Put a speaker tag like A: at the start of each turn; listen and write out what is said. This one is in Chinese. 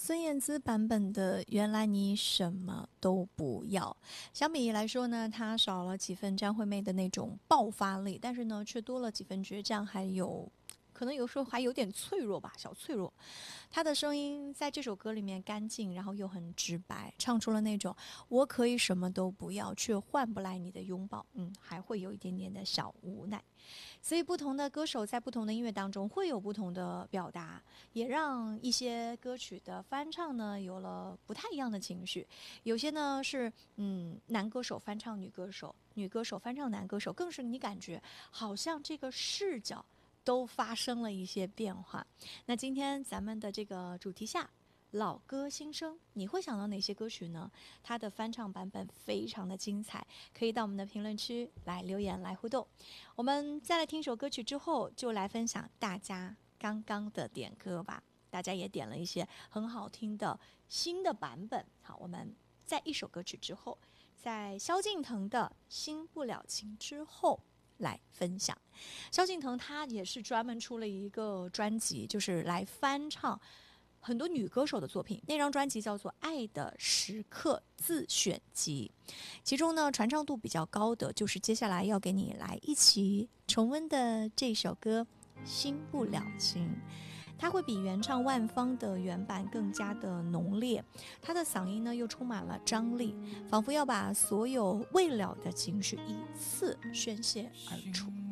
A: 孙燕姿版本的《原来你什么都不要》，相比来说呢，它少了几分张惠妹的那种爆发力，但是呢，却多了几分倔强，还有可能有时候还有点脆弱吧，小脆弱。她的声音在这首歌里面干净，然后又很直白，唱出了那种我可以什么都不要，却换不来你的拥抱，还会有一点点的小无奈。所以不同的歌手在不同的音乐当中会有不同的表达，也让一些歌曲的翻唱呢有了不太一样的情绪。有些呢是男歌手翻唱女歌手，女歌手翻唱男歌手，更是你感觉好像这个视角都发生了一些变化。那今天咱们的这个主题下，老歌新生，你会想到哪些歌曲呢？它的翻唱版本非常的精彩，可以到我们的评论区来留言来互动。我们再来听首歌曲之后，就来分享大家刚刚的点歌吧。大家也点了一些很好听的新的版本。好，我们在一首歌曲之后，在萧敬腾的《新不了情》之后来分享。萧敬腾他也是专门出了一个专辑，就是来翻唱很多女歌手的作品，那张专辑叫做《爱的时刻自选集》，其中呢传唱度比较高的就是接下来要给你来一起重温的这首歌《新不了情》。它会比原唱万芳的原版更加的浓烈，他的嗓音呢又充满了张力，仿佛要把所有未了的情绪一次宣泄而出。